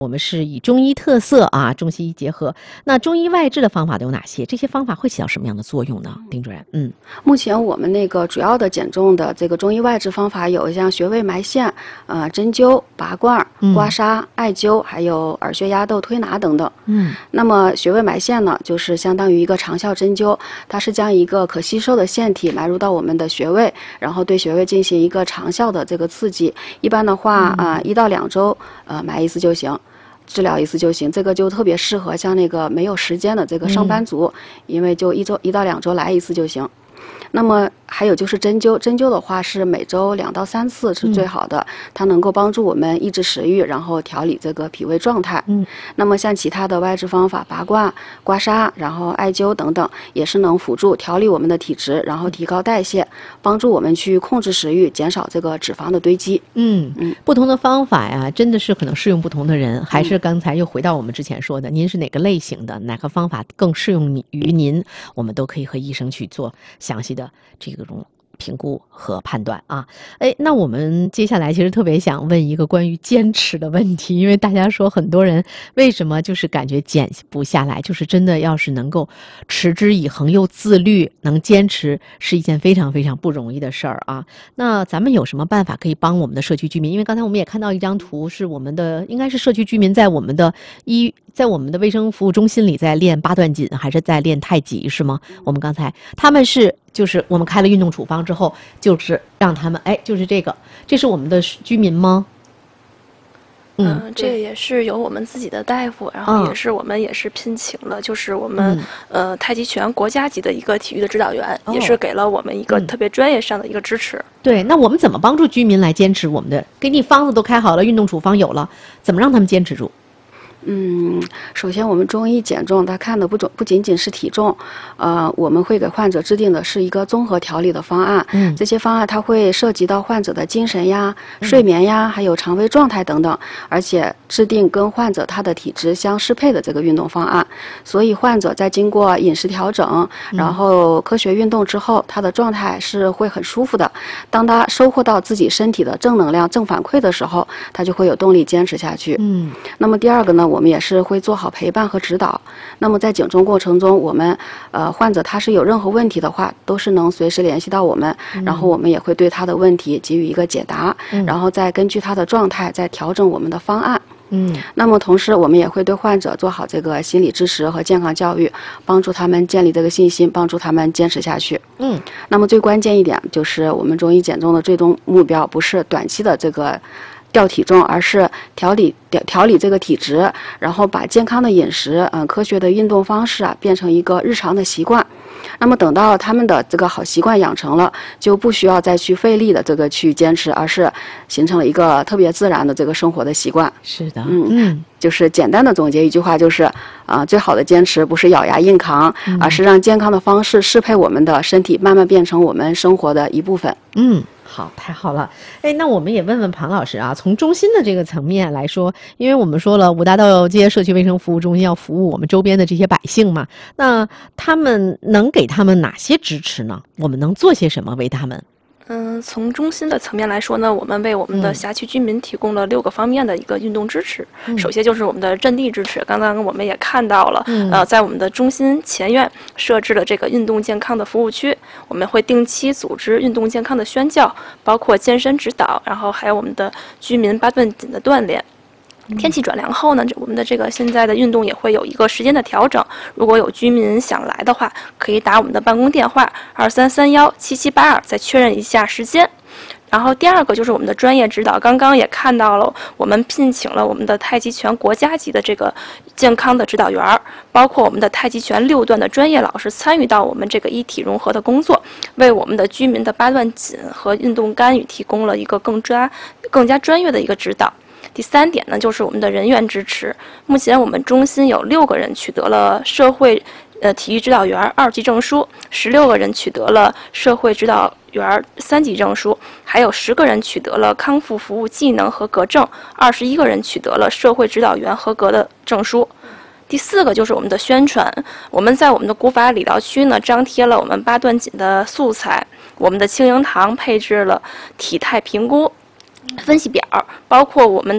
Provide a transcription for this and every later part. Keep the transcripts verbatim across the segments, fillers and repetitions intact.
我们是以中医特色啊，中西医结合。那中医外治的方法都有哪些？这些方法会起到什么样的作用呢？丁主任，嗯， 目前我们那个主要的减重的这个中医外治方法有像穴位埋线、呃针灸、拔罐、刮痧、艾灸，还有耳穴压豆、推拿等等。 嗯， 那么穴位埋线呢，就是相当于一个长效针灸，它是将一个可吸收的线体埋入到我们的穴位，然后对穴位进行一个长效的这个刺激。一般的话啊、呃，一到两周呃埋一次就行。治疗一次就行，这个就特别适合像那个没有时间的这个上班族，嗯、因为就一周一到两周来一次就行。那么还有就是针灸，针灸的话是每周两到三次是最好的，嗯、它能够帮助我们抑制食欲，然后调理这个脾胃状态。嗯，那么像其他的外治方法，拔罐、刮痧，然后艾灸等等，也是能辅助调理我们的体质，然后提高代谢，帮助我们去控制食欲，减少这个脂肪的堆积。 嗯嗯，不同的方法呀，真的是可能适用不同的人。还是刚才又回到我们之前说的，嗯、您是哪个类型的，哪个方法更适用于您，我们都可以和医生去做详细的这种评估和判断啊。哎，那我们接下来其实特别想问一个关于坚持的问题，因为大家说很多人为什么就是感觉减不下来，就是真的要是能够持之以恒又自律，能坚持是一件非常非常不容易的事儿啊。那咱们有什么办法可以帮我们的社区居民？因为刚才我们也看到一张图，是我们的应该是社区居民在我们的医在我们的卫生服务中心里在练八段锦，还是在练太极是吗？我们刚才他们是就是我们开了运动处方之后，就是让他们哎，就是这个，这是我们的居民吗？ 嗯、呃，这个也是有我们自己的大夫，然后也是我们也是聘请了，嗯、就是我们、嗯、呃太极拳国家级的一个体育的指导员，哦、也是给了我们一个特别专业上的一个支持。嗯、 对，那我们怎么帮助居民来坚持我们的？给你方子都开好了，运动处方有了，怎么让他们坚持住？ 嗯，首先我们中医减重，它看的不总不仅仅是体重，呃，我们会给患者制定的是一个综合调理的方案。嗯，这些方案它会涉及到患者的精神呀、睡眠呀，还有肠胃状态等等，而且制定跟患者他的体质相适配的这个运动方案。所以患者在经过饮食调整，然后科学运动之后，他的状态是会很舒服的。当他收获到自己身体的正能量、正反馈的时候，他就会有动力坚持下去。嗯，那么第二个呢？我们也是会做好陪伴和指导。那么在减重过程中，我们呃患者他是有任何问题的话，都是能随时联系到我们，嗯、然后我们也会对他的问题给予一个解答，嗯、然后再根据他的状态再调整我们的方案。嗯，那么同时我们也会对患者做好这个心理支持和健康教育，帮助他们建立这个信心，帮助他们坚持下去。嗯，那么最关键一点就是我们中医减重的最终目标不是短期的这个掉体重，而是调理调调理这个体质，然后把健康的饮食、嗯、呃、科学的运动方式啊变成一个日常的习惯。那么等到他们的这个好习惯养成了，就不需要再去费力的这个去坚持，而是形成了一个特别自然的这个生活的习惯。 是的， 嗯嗯，就是简单的总结一句话，就是啊、呃，最好的坚持不是咬牙硬扛，嗯、而是让健康的方式适配我们的身体，慢慢变成我们生活的一部分。 嗯。好，太好了。哎，那我们也问问庞老师啊，从中心的这个层面来说，因为我们说了五大道街社区卫生服务中心要服务我们周边的这些百姓嘛，那他们能给他们哪些支持呢？我们能做些什么为他们？ 嗯，从中心的层面来说呢，我们为我们的辖区居民提供了六个方面的一个运动支持。嗯、首先就是我们的阵地支持，刚刚我们也看到了，嗯、呃，在我们的中心前院设置了这个运动健康的服务区，我们会定期组织运动健康的宣教，包括健身指导，然后还有我们的居民八段锦的锻炼。天气转凉后呢，我们的这个现在的运动也会有一个时间的调整。如果有居民想来的话，可以打我们的办公电话二三三幺七七八二，再确认一下时间。然后第二个就是我们的专业指导，刚刚也看到了，我们聘请了我们的太极拳国家级的这个健康的指导员，包括我们的太极拳六段的专业老师参与到我们这个一体融合的工作，为我们的居民的八段锦和运动干预提供了一个更专、更加专业的一个指导。第三点呢，就是我们的人员支持。目前我们中心有六个人取得了社会呃体育指导员二级证书，十六个人取得了社会指导员三级证书，还有十个人取得了康复服务技能合格证，二十一个人取得了社会指导员合格的证书。第四个就是我们的宣传，我们在我们的古法理疗区呢张贴了我们八段锦的素材，我们的青营堂配置了体态评估分析表，包括我们的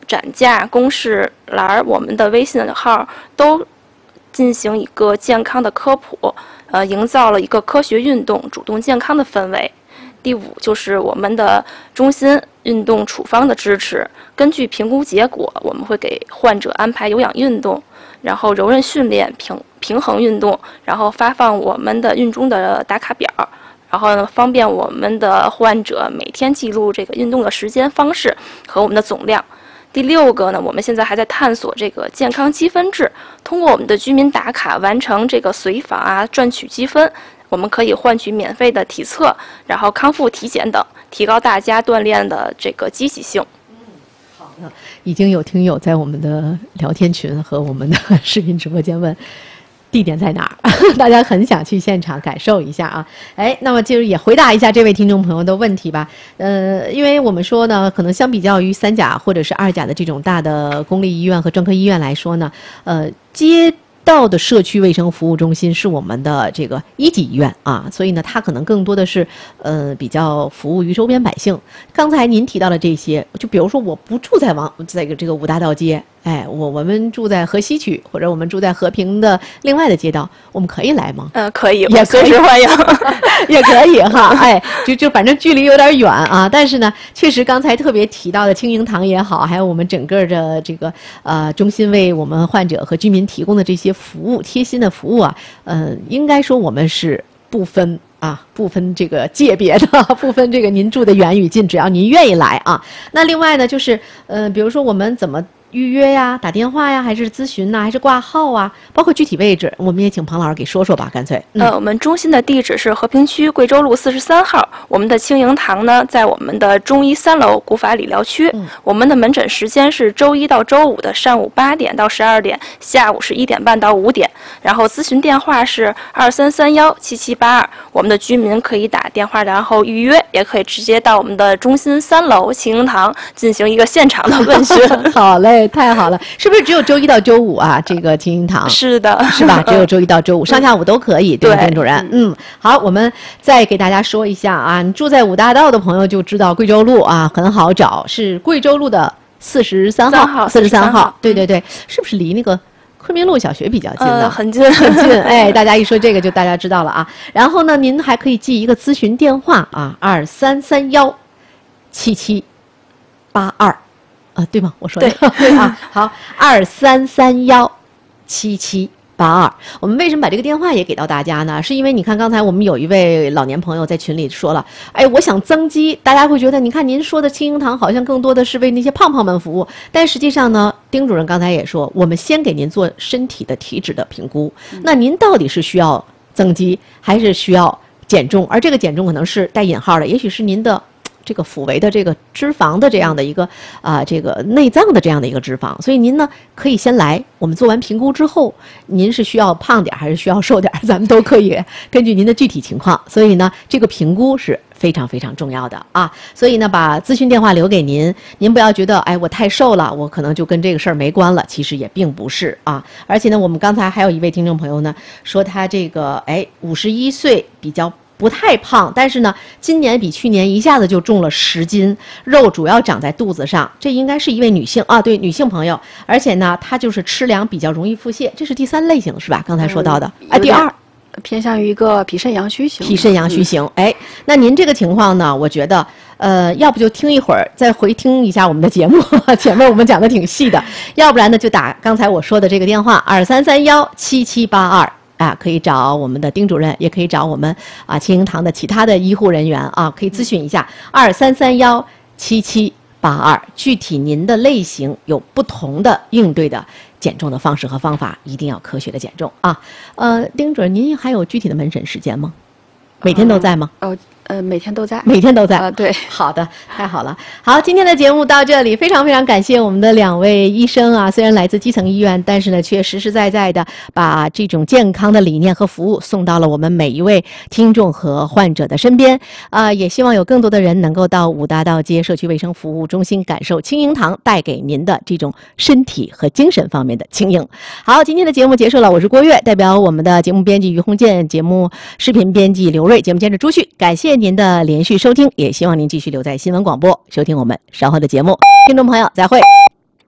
展架、公示栏、我们的微信号都进行一个健康的科普，呃，营造了一个科学运动、主动健康的氛围。第五就是我们的中心运动处方的支持，根据评估结果，我们会给患者安排有氧运动，然后柔韧训练、平平衡运动，然后发放我们的运中的打卡表，然后呢，方便我们的患者每天记录这个运动的时间、方式和我们的总量。第六个呢，我们现在还在探索这个健康积分制，通过我们的居民打卡完成这个随访啊，赚取积分，我们可以换取免费的体测，然后康复体检等，提高大家锻炼的这个积极性。 好的，已经有听友在我们的聊天群和我们的视频直播间问地点在哪儿，大家很想去现场感受一下啊。哎，那么就是也回答一下这位听众朋友的问题吧。呃，因为我们说呢，可能相比较于三甲或者是二甲的这种大的公立医院和专科医院来说呢，呃，街道的社区卫生服务中心是我们的这个一级医院啊，所以呢，它可能更多的是呃比较服务于周边百姓。刚才您提到的这些，就比如说我不住在王在这个五大道街，哎，我我们住在河西区，或者我们住在和平的另外的街道，我们可以来吗？ 呃，可以， 也随时欢迎， 也可以哈。哎，就就反正距离有点远啊，但是呢，确实刚才特别提到的青盈堂也好，还有我们整个的这个呃中心为我们患者和居民提供的这些服务，贴心的服务啊，嗯、呃，应该说我们是不分。啊，不分这个界别的，不分这个您住的远与近，只要您愿意来啊。那另外呢，就是呃，比如说我们怎么预约呀、打电话呀，还是咨询呐、啊，还是挂号啊，包括具体位置，我们也请庞老师给说说吧，干脆。 嗯、呃，我们中心的地址是和平区贵州路四十三号，我们的青盈堂呢在我们的中医三楼古法理疗区。嗯、我们的门诊时间是周一到周五的上午八点到十二点，下午是一点半到五点。然后咨询电话是二三三幺七七八二，我们的居民可以打电话然后预约，也可以直接到我们的中心三楼青盈堂进行一个现场的问询。 好嘞，太好了，是不是只有周一到周五啊？这个青盈堂是的， 是吧？只有周一到周五，上下午都可以，对吧，丁主任？嗯，好，我们再给大家说一下啊，你住在五大道的朋友就知道贵州路啊，很好找，是贵州路的四十三号，四十三号，对对对，是不是离那个昆明路小学比较近呢？ 呃、很近很近，哎，大家一说这个就大家知道了啊。然后呢，您还可以记一个咨询电话啊，二三三幺七七八二，啊，对吗？我说的对对啊。好，二三三幺七七八二。我们为什么把这个电话也给到大家呢？是因为你看刚才我们有一位老年朋友在群里说了，哎，我想增肌，大家会觉得，你看您说的青盈堂好像更多的是为那些胖胖们服务，但实际上呢，丁主任刚才也说，我们先给您做身体的体脂的评估，嗯、那您到底是需要增肌还是需要减重？而这个减重可能是带引号的，也许是您的这个腹围的这个脂肪的这样的一个啊、呃，这个内脏的这样的一个脂肪，所以您呢可以先来，我们做完评估之后，您是需要胖点还是需要瘦点，咱们都可以根据您的具体情况，所以呢这个评估是非常非常重要的啊。所以呢把咨询电话留给您，您不要觉得哎我太瘦了，我可能就跟这个事儿没关了，其实也并不是啊。而且呢我们刚才还有一位听众朋友呢说他这个哎五十一岁比较不太胖，但是呢，今年比去年一下子就重了十斤，肉主要长在肚子上。这应该是一位女性啊，对，女性朋友，而且呢，她就是吃凉比较容易腹泻，这是第三类型是吧？刚才说到的，哎、嗯，第二偏向于一个脾肾阳虚型。 脾肾阳虚型，嗯、哎，那您这个情况呢，我觉得，呃，要不就听一会儿，再回听一下我们的节目，前面我们讲的挺细的，要不然呢，就打刚才我说的这个电话二三三幺七七八二。啊，可以找我们的丁主任，也可以找我们啊青盈堂的其他的医护人员啊，可以咨询一下二三三幺七七八二。具体您的类型有不同的应对的减重的方式和方法，一定要科学的减重啊。呃，丁主任，您还有具体的门诊时间吗？每天都在吗？ 嗯、哦。呃，每天都在， 每天都在啊、呃，对， 好的，太好了。好，今天的节目到这里，非常非常感谢我们的两位医生啊，虽然来自基层医院，但是呢，却实实在在的把这种健康的理念和服务送到了我们每一位听众和患者的身边啊、呃，也希望有更多的人能够到五大道街社区卫生服务中心感受青盈堂带给您的这种身体和精神方面的轻盈。好，今天的节目结束了，我是郭跃，代表我们的节目编辑于红建，节目视频编辑刘瑞，节目监制朱旭，感谢您的连续收听，也希望您继续留在新闻广播收听我们稍后的节目。听众朋友，再会。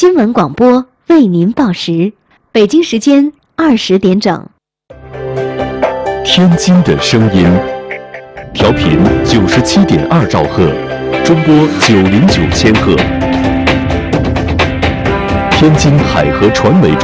新闻广播为您报时，北京时间二十点整。 天津的声音，调频九十七点二兆赫，中波九零九千赫。天津海河传媒中